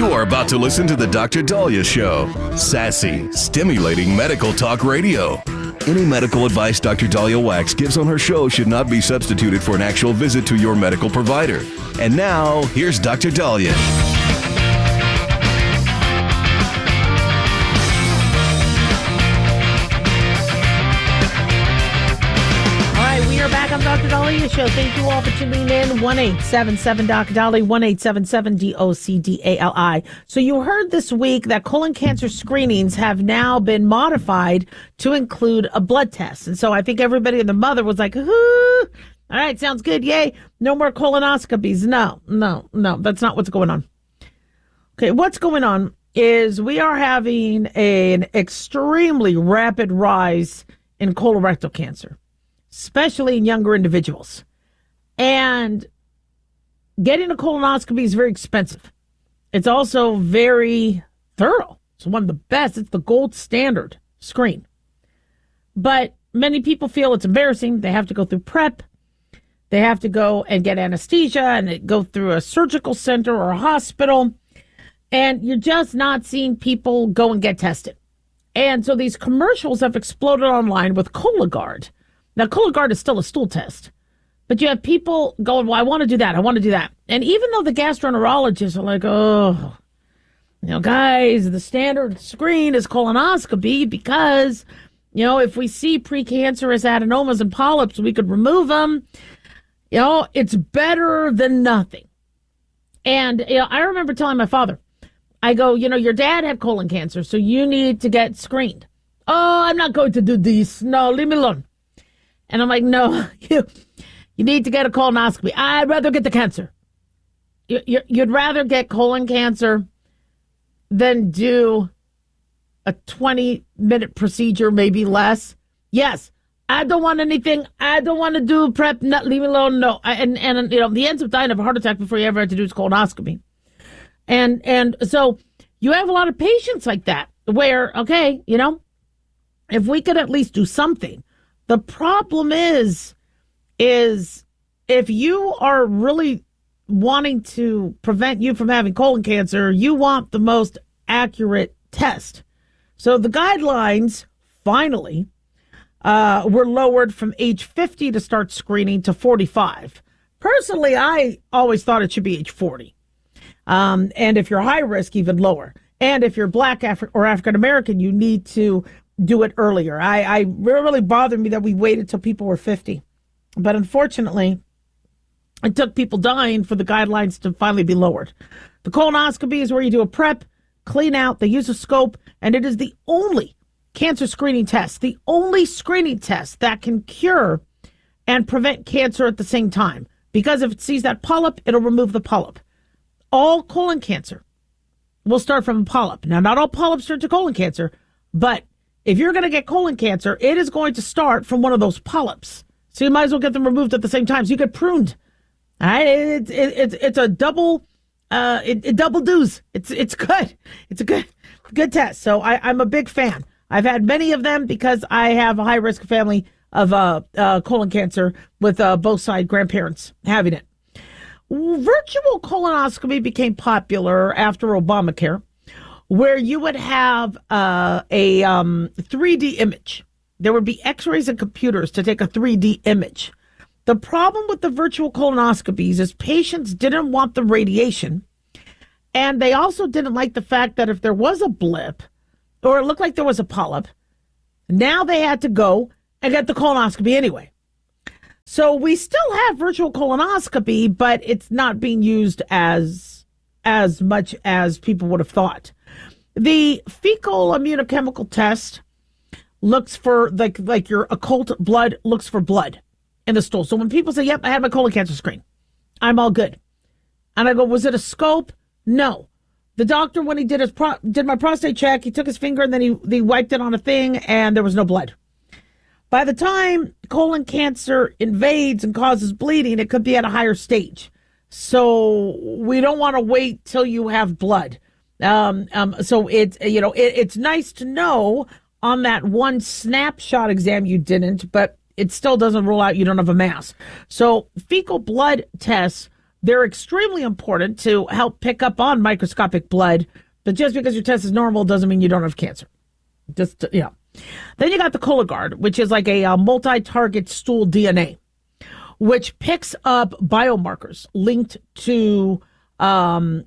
You are about to listen to the Dr. Daliah Show. Sassy, stimulating medical talk radio. Any medical advice Dr. Daliah Wax gives on her show should not be substituted for an actual visit to your medical provider. And now, here's Dr. Daliah. Back on Dr. Daliah Show. Thank you all for tuning in. 1-877-DOC-DALI, 1-877-DOC-DALI. So you heard this week that colon cancer screenings have now been modified to include a blood test. And so I think everybody and the mother was like, all right, sounds good. Yay. No more colonoscopies. No, that's not what's going on. Okay, what's going on is we are having an extremely rapid rise in colorectal cancer, especially in younger individuals. And getting a colonoscopy is very expensive. It's also very thorough. It's one of the best. It's the gold standard screen. But many people feel it's embarrassing. They have to go through prep. They have to go and get anesthesia and go through a surgical center or a hospital. And you're just not seeing people go and get tested. And so these commercials have exploded online with Cologuard. Now, Cologuard is still a stool test, but you have people going, well, I want to do that. I want to do that. And even though the gastroenterologists are like, oh, guys, the standard screen is colonoscopy because, if we see precancerous adenomas and polyps, we could remove them. It's better than nothing. And, I remember telling my father, I go, your dad had colon cancer, so you need to get screened. Oh, I'm not going to do this. No, leave me alone. And I'm like, no, you need to get a colonoscopy. I'd rather get the cancer. You'd rather get colon cancer than do a 20-minute procedure, maybe less. Yes, I don't want anything. I don't want to do prep. Not leave me alone. No, and the ends up dying of a heart attack before you ever had to do his colonoscopy. And so you have a lot of patients like that where, okay, if we could at least do something. The problem is if you are really wanting to prevent you from having colon cancer, you want the most accurate test. So the guidelines finally were lowered from age 50 to start screening to 45. Personally, I always thought it should be age 40. And if you're high risk, even lower. And if you're Black or African American, you need to do it earlier. I really bothered me that we waited till people were 50. But unfortunately, it took people dying for the guidelines to finally be lowered. The colonoscopy is where you do a prep, clean out, they use a scope, and it is the only cancer screening test, the only screening test that can cure and prevent cancer at the same time. Because if it sees that polyp, it'll remove the polyp. All colon cancer will start from a polyp. Now, not all polyps turn to colon cancer, but if you're going to get colon cancer, it is going to start from one of those polyps. So you might as well get them removed at the same time. So you get pruned. All right? It's a double, it double does. It's good. It's a good test. So I'm a big fan. I've had many of them because I have a high risk family of colon cancer with both side grandparents having it. Virtual colonoscopy became popular after Obamacare, where you would have a 3D image. There would be x-rays and computers to take a 3D image. The problem with the virtual colonoscopies is patients didn't want the radiation, and they also didn't like the fact that if there was a blip, or it looked like there was a polyp, now they had to go and get the colonoscopy anyway. So we still have virtual colonoscopy, but it's not being used as much as people would have thought. The fecal immunochemical test looks for like your occult blood looks for blood in the stool. So when people say, yep, I had my colon cancer screen, I'm all good. And I go, was it a scope? No. The doctor, when he did did my prostate check, he took his finger and then he wiped it on a thing and there was no blood. By the time colon cancer invades and causes bleeding, it could be at a higher stage. So we don't want to wait till you have blood. So it's nice to know on that one snapshot exam you didn't, but it still doesn't rule out you don't have a mass. So fecal blood tests they're extremely important to help pick up on microscopic blood. But just because your test is normal doesn't mean you don't have cancer. Just, you know. Then you got the Cologuard, which is like a multi-target stool DNA, which picks up biomarkers linked to colon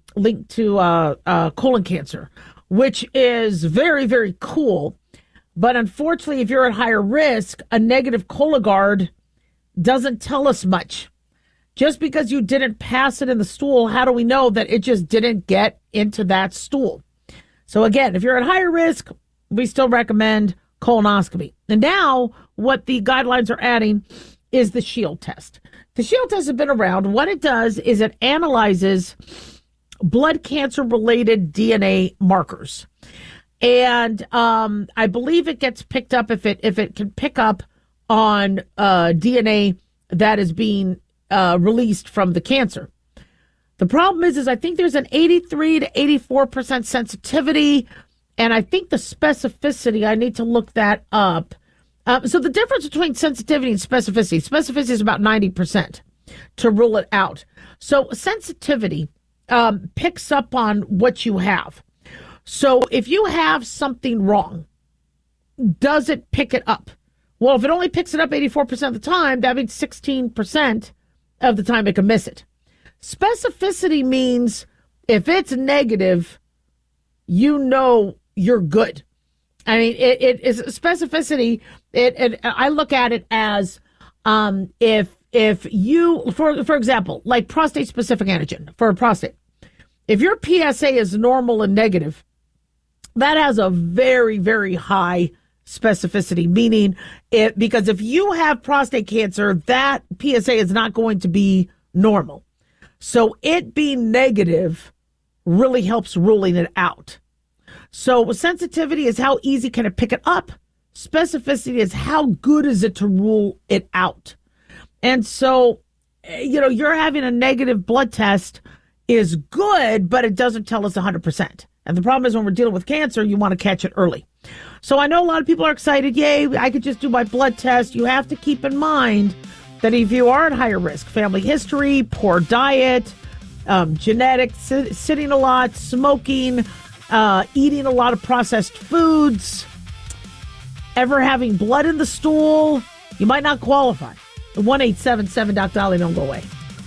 cancer, which is very, very cool. But unfortunately, if you're at higher risk, a negative Cologuard doesn't tell us much. Just because you didn't pass it in the stool, how do we know that it just didn't get into that stool? So again, if you're at higher risk, we still recommend colonoscopy. And now what the guidelines are adding is the Shield test. The Shield test has been around. What it does is it analyzes blood cancer related DNA markers. And I believe it gets picked up if it can pick up on DNA that is being released from the cancer. The problem is I think there's an 83 to 84% sensitivity, and I think the specificity, I need to look that up. So the difference between sensitivity and specificity is about 90% to rule it out. So sensitivity picks up on what you have. So if you have something wrong, does it pick it up? Well, if it only picks it up 84% of the time, that means 16% of the time it can miss it. Specificity means if it's negative, you know you're good. I mean, it is specificity. I look at it as if you, for example, like prostate specific antigen for a prostate, if your PSA is normal and negative, that has a very, very high specificity, meaning because if you have prostate cancer, that PSA is not going to be normal. So it being negative really helps ruling it out. So sensitivity is how easy can it pick it up. Specificity is how good is it to rule it out. And so, you're having a negative blood test is good, but it doesn't tell us 100%. And the problem is when we're dealing with cancer, you want to catch it early. So I know a lot of people are excited. Yay, I could just do my blood test. You have to keep in mind that if you are at higher risk, family history, poor diet, genetics, sitting a lot, smoking, eating a lot of processed foods, ever having blood in the stool, you might not qualify. 1-877-Doc-Dolly, don't go away.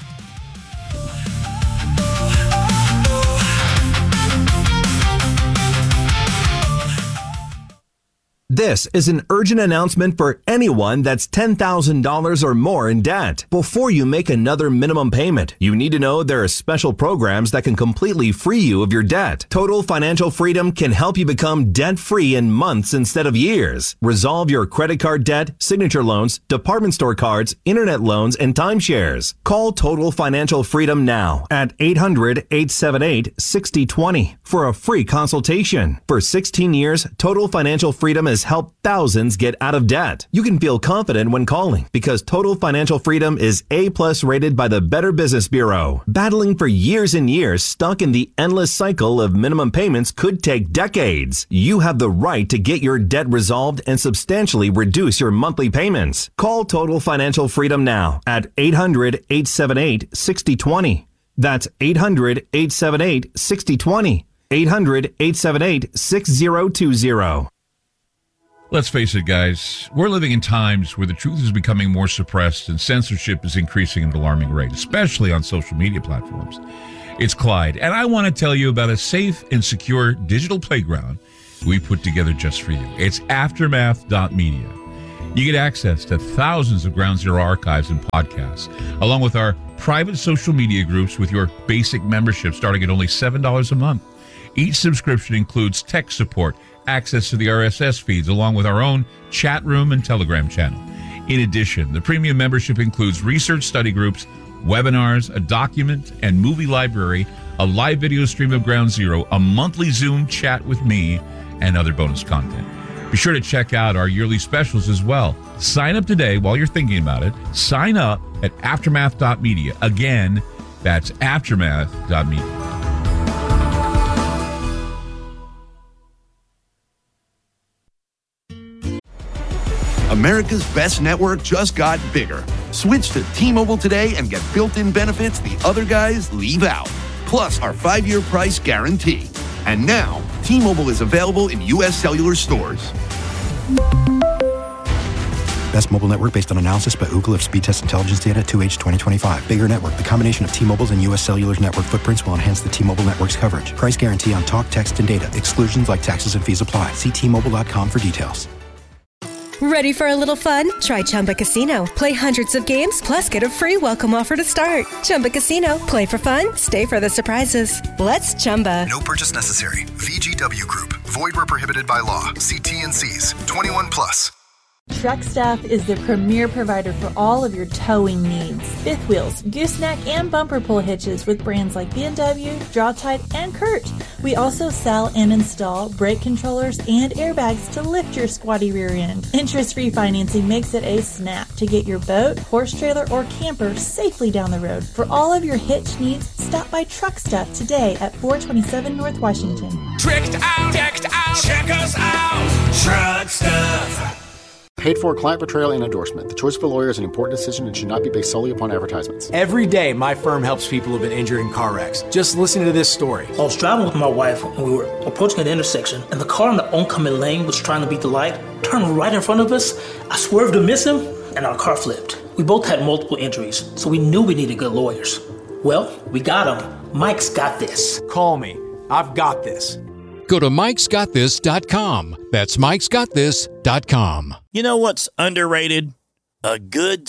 This is an urgent announcement for anyone that's $10,000 or more in debt. Before you make another minimum payment, you need to know there are special programs that can completely free you of your debt. Total Financial Freedom can help you become debt-free in months instead of years. Resolve your credit card debt, signature loans, department store cards, internet loans, and timeshares. Call Total Financial Freedom now at 800-878-6020 for a free consultation. For 16 years, Total Financial Freedom has helped thousands get out of debt. You can feel confident when calling because Total Financial Freedom is A+ rated by the Better Business Bureau. Battling for years and years, stuck in the endless cycle of minimum payments could take decades. You have the right to get your debt resolved and substantially reduce your monthly payments. Call Total Financial Freedom now at 800-878-6020. That's 800-878-6020. 800-878-6020. Let's face it, guys, we're living in times where the truth is becoming more suppressed and censorship is increasing at an alarming rate, especially on social media platforms. It's Clyde, and I want to tell you about a safe and secure digital playground we put together just for you. It's Aftermath.media. You get access to thousands of Ground Zero archives and podcasts, along with our private social media groups with your basic membership starting at only $7 a month. Each subscription includes tech support, access to the RSS feeds, along with our own chat room and Telegram channel. In addition, the premium membership includes research study groups, webinars, a document and movie library, a live video stream of Ground Zero, a monthly Zoom chat with me, and other bonus content. Be sure to check out our yearly specials as well. Sign up today while you're thinking about it. Sign up at Aftermath.media. Again, that's Aftermath.media. America's Best Network just got bigger. Switch to T-Mobile today and get built-in benefits the other guys leave out. Plus our 5-year price guarantee. And now, T-Mobile is available in U.S. cellular stores. Best mobile network based on analysis by Ookla of speed test intelligence data 2H 2025. Bigger network. The combination of T-Mobile's and U.S. Cellular's network footprints will enhance the T-Mobile network's coverage. Price guarantee on talk, text, and data. Exclusions like taxes and fees apply. See T-Mobile.com for details. Ready for a little fun? Try Chumba Casino. Play hundreds of games, plus get a free welcome offer to start. Chumba Casino. Play for fun. Stay for the surprises. Let's Chumba. No purchase necessary. VGW Group. Void where prohibited by law. See T&Cs. 21 plus. Truck Stuff is the premier provider for all of your towing needs. Fifth wheels, gooseneck, and bumper pull hitches with brands like B&W, Drawtide, and Kurt. We also sell and install brake controllers and airbags to lift your squatty rear end. Interest-free financing makes it a snap to get your boat, horse trailer, or camper safely down the road. For all of your hitch needs, stop by Truck Stuff today at 427 North Washington. Tricked out, decked out, check us out, Truck Stuff. Paid for client portrayal and endorsement. The choice of a lawyer is an important decision and should not be based solely upon advertisements. Every day, my firm helps people who've been injured in car wrecks. Just listen to this story. I was driving with my wife and we were approaching an intersection, and the car in the oncoming lane was trying to beat the light, turned right in front of us. I swerved to miss him, and our car flipped. We both had multiple injuries, so we knew we needed good lawyers. Well, we got them. Mike's got this. Call me. I've got this. Go to mikesgotthis.com. That's mikesgotthis.com. You know what's underrated? A good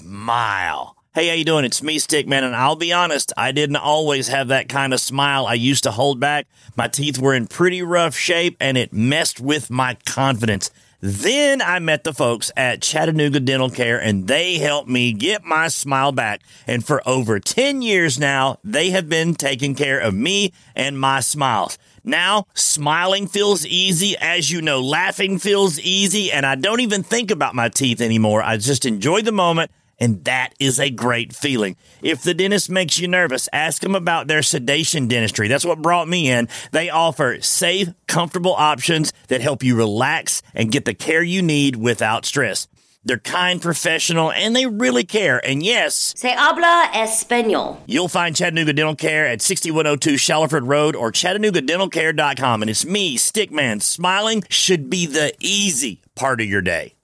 smile. Hey, how you doing? It's me, Stickman, and I'll be honest, I didn't always have that kind of smile I used to hold back. My teeth were in pretty rough shape, and it messed with my confidence. Then I met the folks at Chattanooga Dental Care, and they helped me get my smile back. And for over 10 years now, they have been taking care of me and my smiles. Now, smiling feels easy. As you know, laughing feels easy, and I don't even think about my teeth anymore. I just enjoy the moment, and that is a great feeling. If the dentist makes you nervous, ask them about their sedation dentistry. That's what brought me in. They offer safe, comfortable options that help you relax and get the care you need without stress. They're kind, professional, and they really care. And yes, se habla español. You'll find Chattanooga Dental Care at 6102 Shallowford Road or ChattanoogaDentalCare.com. And it's me, Stickman. Smiling should be the easy part of your day.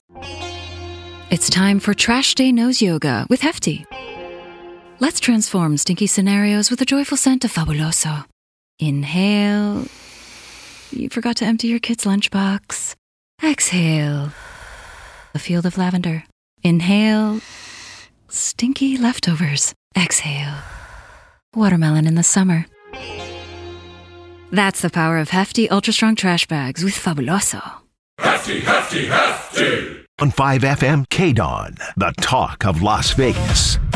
It's time for Trash Day Nose Yoga with Hefty. Let's transform stinky scenarios with a joyful scent of Fabuloso. Inhale. You forgot to empty your kid's lunchbox. Exhale. A field of lavender. Inhale. Stinky leftovers. Exhale. Watermelon in the summer. That's the power of Hefty Ultra Strong Trash Bags with Fabuloso. Hefty, Hefty, Hefty. On 5FM KDON, the talk of Las Vegas.